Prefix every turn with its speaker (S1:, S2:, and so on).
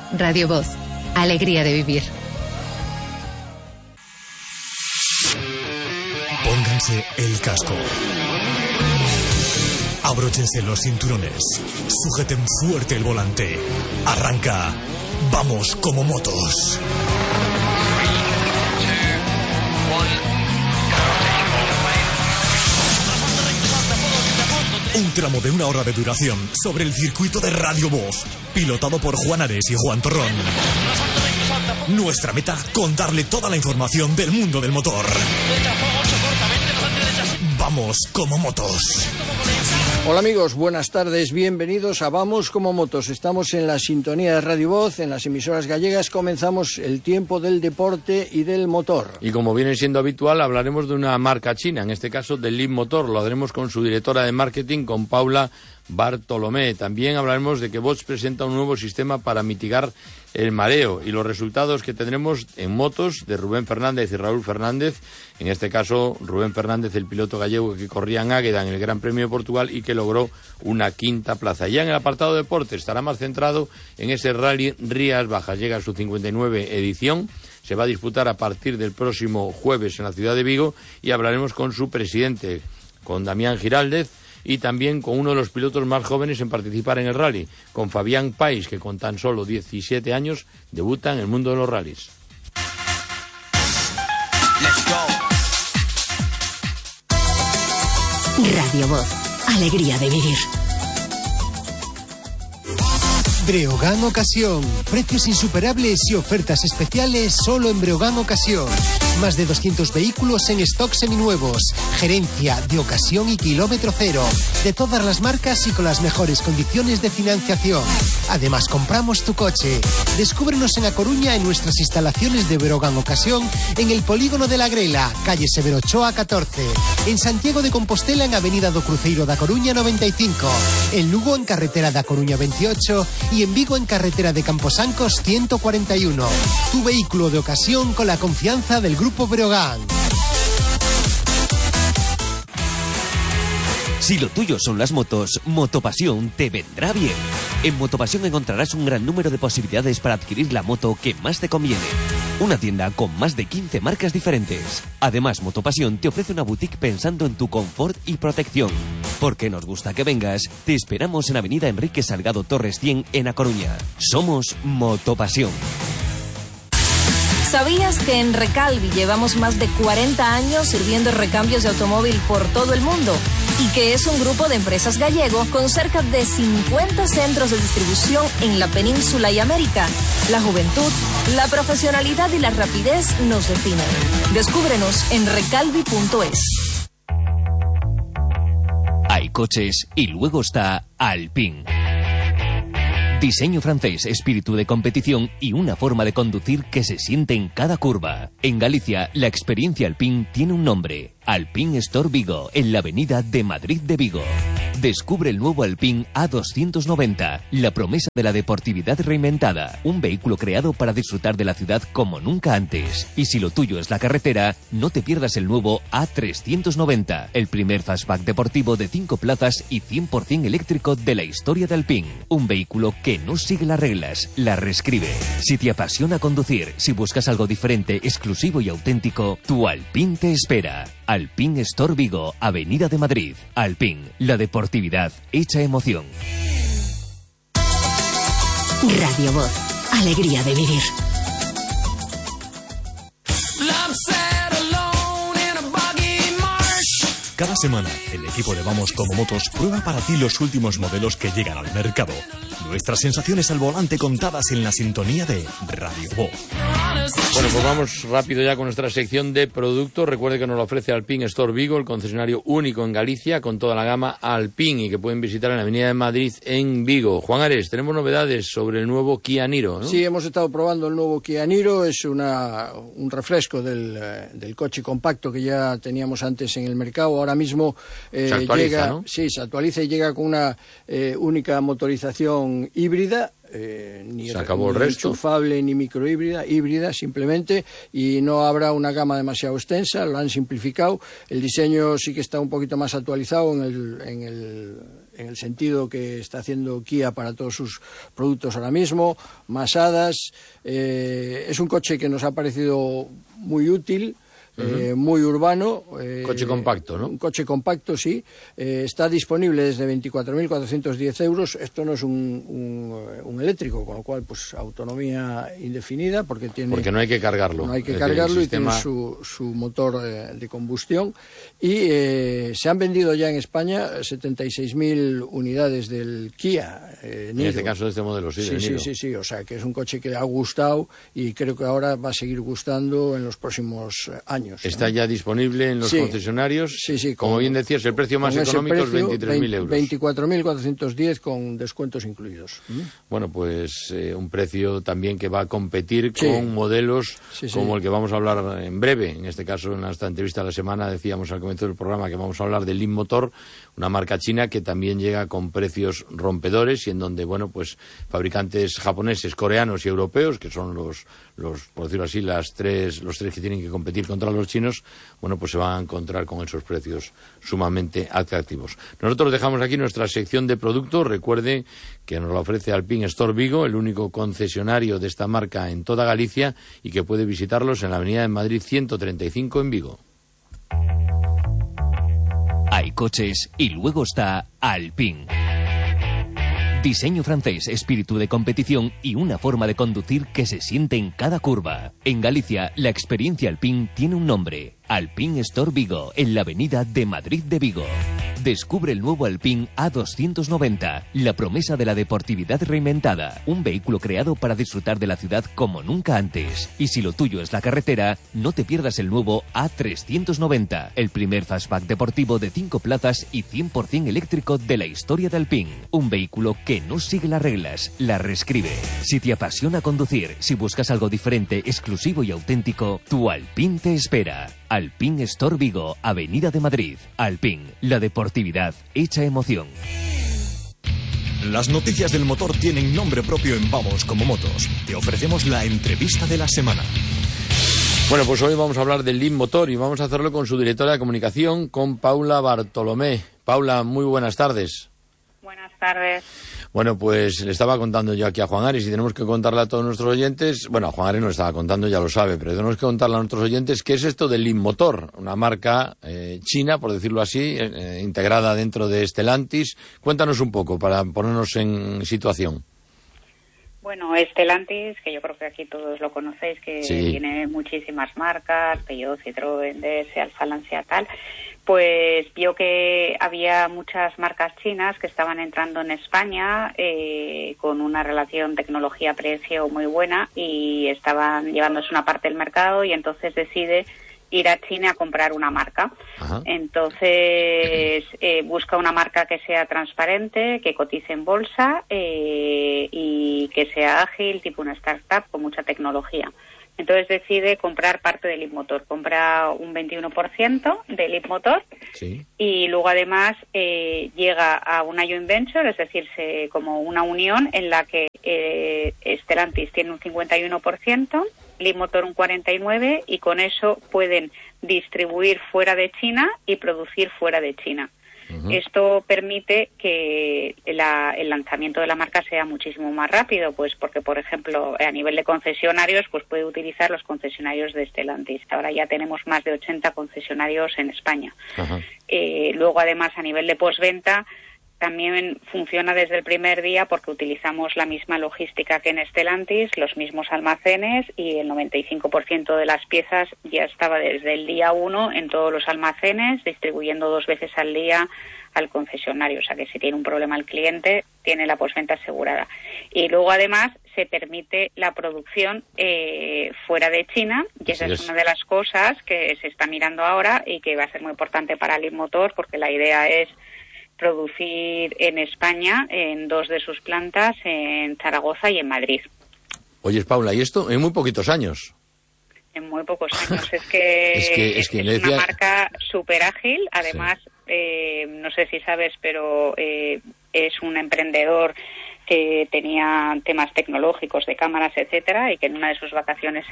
S1: Radio Voz, alegría de vivir.
S2: Pónganse el casco. Abróchense los cinturones. Sujeten fuerte el volante. Arranca. Vamos como motos. Un tramo de 1 hora de duración sobre el circuito de Radio Voz, pilotado por Juan Ares y Juan Torrón. Nuestra meta, contarle toda la información del mundo del motor. Vamos como motos.
S3: Hola amigos, buenas tardes, bienvenidos a Vamos como motos. Estamos en la sintonía de Radio Voz, en las emisoras gallegas. Comenzamos el tiempo del deporte y del motor.
S4: Y como viene siendo habitual, hablaremos de una marca china, en este caso del Leap Motor. Lo haremos con su directora de marketing, con Paula Bartolomé. También hablaremos de que Bosch presenta un nuevo sistema para mitigar el mareo y los resultados que tendremos en motos de Rubén Fernández y Raúl Fernández. En este caso, Rubén Fernández, el piloto gallego que corría en Águeda en el Gran Premio de Portugal y que logró una 5ª plaza. Ya en el apartado de deporte estará más centrado en ese Rally Rías Bajas. Llega a su 59 edición. Se va a disputar a partir del próximo jueves en la ciudad de Vigo y hablaremos con su presidente, con Damián Giraldez, y también con uno de los pilotos más jóvenes en participar en el rally, con Fabián Pais, que con tan solo 17 años debuta en el mundo de los rallies.
S1: Radio Voz, alegría de vivir.
S5: Breogán Ocasión. Precios insuperables y ofertas especiales solo en Breogán Ocasión. Más de 200 vehículos en stock seminuevos. Gerencia de ocasión y kilómetro cero. De todas las marcas y con las mejores condiciones de financiación. Además, compramos tu coche. Descúbrenos en A Coruña en nuestras instalaciones de Breogán Ocasión, en el Polígono de la Grela, calle Severo Ochoa 14. En Santiago de Compostela, en Avenida do Cruceiro da Coruña 95. En Lugo, en carretera da Coruña 28. Y en Vigo, en carretera de Camposancos 141. Tu vehículo de ocasión con la confianza del Grupo Breogán.
S6: Si lo tuyo son las motos, Motopasión te vendrá bien. En Motopasión encontrarás un gran número de posibilidades para adquirir la moto que más te conviene. Una tienda con más de 15 marcas diferentes. Además, Motopasión te ofrece una boutique pensando en tu confort y protección. Porque nos gusta que vengas, te esperamos en Avenida Enrique Salgado Torres 100 en A Coruña. Somos Motopasión.
S7: ¿Sabías que en Recalvi llevamos más de 40 años sirviendo recambios de automóvil por todo el mundo? Y que es un grupo de empresas gallego con cerca de 50 centros de distribución en la península y América. La juventud, la profesionalidad y la rapidez nos definen. Descúbrenos en recalvi.es.
S6: Hay coches y luego está Alpine. Diseño francés, espíritu de competición y una forma de conducir que se siente en cada curva. En Galicia, la experiencia Alpine tiene un nombre: Alpine Store Vigo, en la avenida de Madrid de Vigo. Descubre el nuevo Alpine A290, la promesa de la deportividad reinventada. Un vehículo creado para disfrutar de la ciudad como nunca antes. Y si lo tuyo es la carretera, no te pierdas el nuevo A390, el primer fastback deportivo de 5 plazas y 100% eléctrico de la historia de Alpine. Un vehículo que no sigue las reglas, las reescribe. Si te apasiona conducir, si buscas algo diferente, exclusivo y auténtico, tu Alpine te espera. Alpine Store Vigo, Avenida de Madrid. Alpine, la deportividad hecha emoción.
S1: Radio Voz, alegría de vivir.
S2: Cada semana, el equipo de Vamos como Motos prueba para ti los últimos modelos que llegan al mercado. Nuestras sensaciones al volante contadas en la sintonía de Radio Voz.
S4: Bueno, pues vamos rápido ya con nuestra sección de productos. Recuerde que nos lo ofrece Alpine Store Vigo, el concesionario único en Galicia con toda la gama Alpine y que pueden visitar en la Avenida de Madrid en Vigo. Juan Ares, tenemos novedades sobre el nuevo Kia Niro, ¿no?
S3: Sí, hemos estado probando el nuevo Kia Niro. Es un refresco del coche compacto que ya teníamos antes en el mercado. Ahora mismo
S4: se actualiza,
S3: llega,
S4: ¿no?
S3: Sí, se actualiza y llega con una única motorización híbrida. Ni enchufable ni microhíbrida, híbrida simplemente, y no habrá una gama demasiado extensa, lo han simplificado. El diseño sí que está un poquito más actualizado en en el sentido que está haciendo Kia para todos sus productos ahora mismo, más hadas. Es un coche que nos ha parecido muy útil, muy urbano.
S4: Coche compacto, ¿no?
S3: Un coche compacto, sí. Está disponible desde 24.410 euros. Esto no es un eléctrico, con lo cual, pues, autonomía indefinida, porque
S4: no hay que cargarlo.
S3: No hay que cargarlo, y tiene su motor de combustión. Y se han vendido ya en España 76.000 unidades del Kia
S4: en
S3: Niro.
S4: este caso, de este modelo, sí.
S3: Sí. O sea, que es un coche que ha gustado y creo que ahora va a seguir gustando en los próximos años.
S4: Está ya disponible en los concesionarios.
S3: Sí.
S4: Como bien decías, el precio más económico es 23.000 euros.
S3: 24.410 con descuentos incluidos.
S4: Bueno, pues un precio también que va a competir con modelos como el que vamos a hablar en breve. En este caso, en esta entrevista de la semana, decíamos al comienzo del programa que vamos a hablar de Leapmotor, una marca china que también llega con precios rompedores y en donde, bueno, pues fabricantes japoneses, coreanos y europeos, que son los por decirlo así, los tres que tienen que competir contra los chinos, bueno, pues se van a encontrar con esos precios sumamente atractivos. Nosotros dejamos aquí nuestra sección de productos. Recuerde que nos la ofrece Alpine Store Vigo, el único concesionario de esta marca en toda Galicia, y que puede visitarlos en la avenida de Madrid 135 en Vigo.
S6: Hay coches y luego está Alpine. Diseño francés, espíritu de competición y una forma de conducir que se siente en cada curva. En Galicia, la experiencia Alpine tiene un nombre: Alpine Store Vigo, en la avenida de Madrid de Vigo. Descubre el nuevo Alpine A290, la promesa de la deportividad reinventada. Un vehículo creado para disfrutar de la ciudad como nunca antes. Y si lo tuyo es la carretera, no te pierdas el nuevo A390, el primer fastback deportivo de 5 plazas y 100% eléctrico de la historia de Alpine. Un vehículo que no sigue las reglas, las reescribe. Si te apasiona conducir, si buscas algo diferente, exclusivo y auténtico, tu Alpine te espera. Alpine Store Vigo, Avenida de Madrid. Alpine, la deportividad hecha emoción.
S2: Las noticias del motor tienen nombre propio en Vamos Como Motos. Te ofrecemos la entrevista de la semana.
S4: Bueno, pues hoy vamos a hablar del Leapmotor y vamos a hacerlo con su directora de comunicación, con Paula Bartolomé. Paula, muy buenas tardes.
S8: Buenas tardes.
S4: Bueno, pues le estaba contando yo aquí a Juan Ares y tenemos que contarle a todos nuestros oyentes, bueno, a Juan Ares no le estaba contando, ya lo sabe, pero tenemos que contarle a nuestros oyentes qué es esto del Leapmotor, una marca china, por decirlo así, integrada dentro de Stellantis. Cuéntanos un poco para ponernos en situación.
S8: Bueno, Stellantis, que yo creo que aquí todos lo conocéis, que tiene muchísimas marcas, Peugeot, Citroën, DS, Alfa Lancia, tal, pues vio que había muchas marcas chinas que estaban entrando en España con una relación tecnología-precio muy buena y estaban llevándose una parte del mercado, y entonces decide ir a China a comprar una marca. Ajá. Entonces busca una marca que sea transparente, que cotice en bolsa y que sea ágil, tipo una startup con mucha tecnología. Entonces decide comprar parte de Leapmotor, compra un 21% de Leapmotor y luego además llega a una joint venture, es decir, como una unión en la que Stellantis tiene un 51%, Leapmotor un 49%, y con eso pueden distribuir fuera de China y producir fuera de China. Uh-huh. Esto permite que el lanzamiento de la marca sea muchísimo más rápido, pues porque, por ejemplo, a nivel de concesionarios, pues puede utilizar los concesionarios de Stellantis. Ahora ya tenemos más de 80 concesionarios en España. Uh-huh. Luego, además, a nivel de postventa, también funciona desde el primer día porque utilizamos la misma logística que en Stellantis, los mismos almacenes, y el 95% de las piezas ya estaba desde el día 1 en todos los almacenes, distribuyendo 2 veces al día al concesionario. O sea que si tiene un problema el cliente, tiene la postventa asegurada. Y luego además se permite la producción fuera de China, y esa es una de las cosas que se está mirando ahora y que va a ser muy importante para Leapmotor, porque la idea es producir en España en 2 de sus plantas, en Zaragoza y en Madrid.
S4: Oye, Paula, ¿y esto en muy poquitos años?
S8: En muy pocos años. Es que es una marca súper ágil. Además, no sé si sabes, pero es un emprendedor que tenía temas tecnológicos de cámaras, etcétera, y que en una de sus vacaciones